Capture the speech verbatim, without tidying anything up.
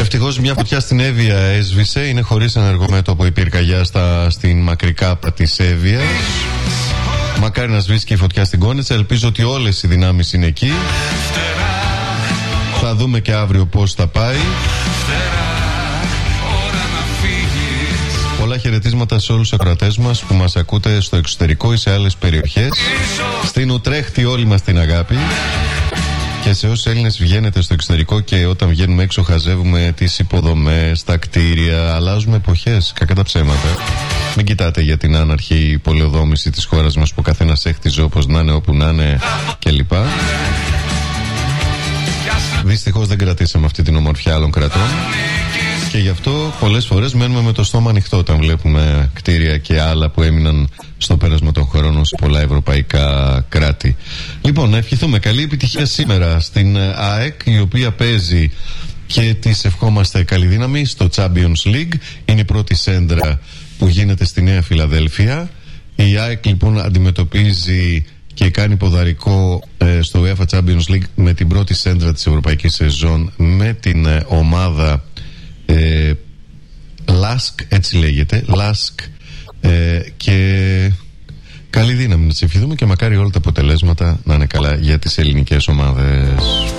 Ευτυχώς μια φωτιά στην Εύβοια έσβησε. Είναι χωρίς ενεργομέτωπο η πυρκαγιά στα, στην Μακρικάπα της Εύβοιας. Μακάρι να σβήσει και η φωτιά στην Κόνιτσα. Ελπίζω ότι όλες οι δυνάμεις είναι εκεί. Θα δούμε και αύριο πώς θα πάει. Πολλά χαιρετίσματα σε όλους τους ακροατές μας που μας ακούτε στο εξωτερικό ή σε άλλες περιοχές. Στην Ουτρέχτη όλη μας την αγάπη. Και σε όσους Έλληνες βγαίνετε στο εξωτερικό και όταν βγαίνουμε έξω χαζεύουμε τις υποδομές, τα κτίρια, αλλάζουμε εποχές, κακά τα ψέματα. Μην κοιτάτε για την άναρχη πολεοδόμηση της χώρας μας που ο καθένας έχτιζε όπως να είναι, όπου να είναι κλπ. Δυστυχώς δεν κρατήσαμε αυτή την ομορφιά άλλων κρατών. Και γι' αυτό πολλές φορές μένουμε με το στόμα ανοιχτό όταν βλέπουμε κτίρια και άλλα που έμειναν στο πέρασμα των χρόνων σε πολλά ευρωπαϊκά κράτη. Λοιπόν, να ευχηθούμε καλή επιτυχία σήμερα στην ΑΕΚ, η οποία παίζει και της ευχόμαστε καλή δύναμη στο Champions League. Είναι η πρώτη σέντρα που γίνεται στη Νέα Φιλαδέλφια. Η ΑΕΚ λοιπόν αντιμετωπίζει και κάνει ποδαρικό ε, στο UEFA Champions League με την πρώτη σέντρα της ευρωπαϊκής σεζόν με την ε, ομάδα ε, Λάσκ, έτσι λέγεται, Λάσκ, ε, και καλή δύναμη να τις ευχηθούμε και μακάρι όλα τα αποτελέσματα να είναι καλά για τις ελληνικές ομάδες.